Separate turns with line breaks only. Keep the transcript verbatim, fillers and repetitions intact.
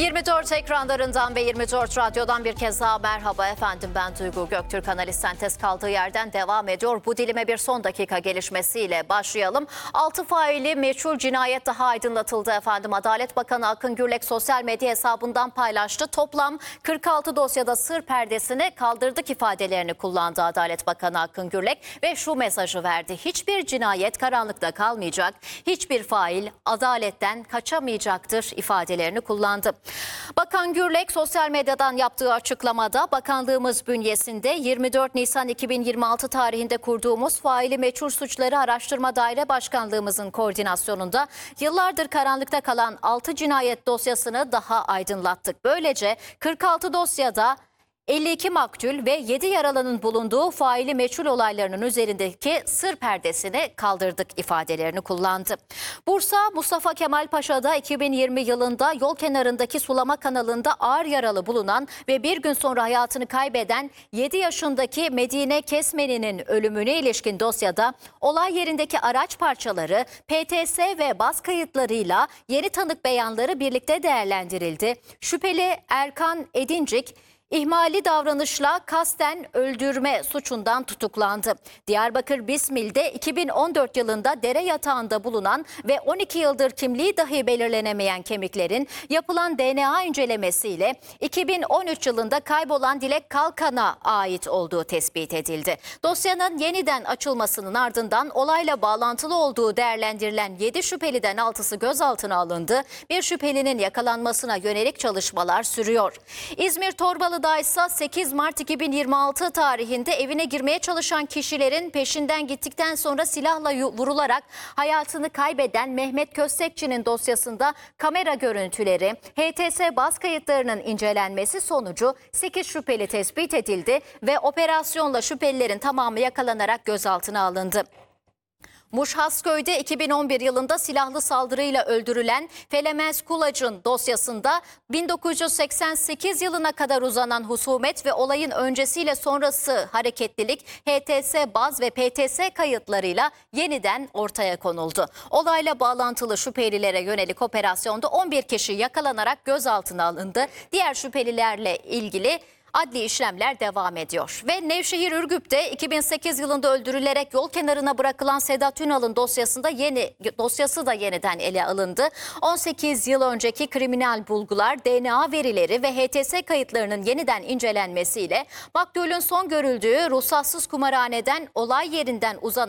yirmi dört ekranlarından ve yirmi dört radyodan bir kez daha merhaba efendim, ben Duygu Göktürk. Analiz Sentez kaldığı yerden devam ediyor. Bu dilime bir son dakika gelişmesiyle başlayalım. altı faili meçhul cinayet daha aydınlatıldı efendim. Adalet Bakanı Akın Gürlek sosyal medya hesabından paylaştı. Toplam kırk altı dosyada sır perdesini kaldırdık ifadelerini kullandı Adalet Bakanı Akın Gürlek ve şu mesajı verdi: hiçbir cinayet karanlıkta kalmayacak, hiçbir fail adaletten kaçamayacaktır ifadelerini kullandı. Bakan Gürlek sosyal medyadan yaptığı açıklamada bakanlığımız bünyesinde yirmi dört Nisan iki bin yirmi altı tarihinde kurduğumuz faili meçhul suçları araştırma daire başkanlığımızın koordinasyonunda yıllardır karanlıkta kalan altı cinayet dosyasını daha aydınlattık. Böylece kırk altı dosyada elli iki maktul ve yedi yaralının bulunduğu faili meçhul olaylarının üzerindeki sır perdesini kaldırdık ifadelerini kullandı. Bursa Mustafa Kemal Paşa'da iki bin yirmi yılında yol kenarındaki sulama kanalında ağır yaralı bulunan ve bir gün sonra hayatını kaybeden yedi yaşındaki Medine Kesmeni'nin ölümüne ilişkin dosyada olay yerindeki araç parçaları, P T S ve baz kayıtlarıyla yeni tanık beyanları birlikte değerlendirildi. Şüpheli Erkan Edincik İhmali davranışla kasten öldürme suçundan tutuklandı. Diyarbakır Bismil'de iki bin on dört yılında dere yatağında bulunan ve on iki yıldır kimliği dahi belirlenemeyen kemiklerin yapılan D N A incelemesiyle iki bin on üç yılında kaybolan Dilek Kalkan'a ait olduğu tespit edildi. Dosyanın yeniden açılmasının ardından olayla bağlantılı olduğu değerlendirilen yedi şüpheliden altısı gözaltına alındı. Bir şüphelinin yakalanmasına yönelik çalışmalar sürüyor. İzmir Torbalı ise sekiz Mart iki bin yirmi altı tarihinde evine girmeye çalışan kişilerin peşinden gittikten sonra silahla vurularak hayatını kaybeden Mehmet Köstekçi'nin dosyasında kamera görüntüleri, H T S baz kayıtlarının incelenmesi sonucu sekiz şüpheli tespit edildi ve operasyonla şüphelilerin tamamı yakalanarak gözaltına alındı. Muşhasköy'de iki bin on bir yılında silahlı saldırıyla öldürülen Felemez Kulac'ın dosyasında bin dokuz yüz seksen sekiz yılına kadar uzanan husumet ve olayın öncesiyle sonrası hareketlilik H T S baz ve P T S kayıtlarıyla yeniden ortaya konuldu. Olayla bağlantılı şüphelilere yönelik operasyonda on bir kişi yakalanarak gözaltına alındı. Diğer şüphelilerle ilgili adli işlemler devam ediyor. Ve Nevşehir Ürgüp'te iki bin sekiz yılında öldürülerek yol kenarına bırakılan Sedat Ünal'ın dosyasında yeni dosyası da yeniden ele alındı. on sekiz yıl önceki kriminal bulgular, D N A verileri ve H T S kayıtlarının yeniden incelenmesiyle maktulün son görüldüğü ruhsatsız kumarhaneden olay yerinden uzanan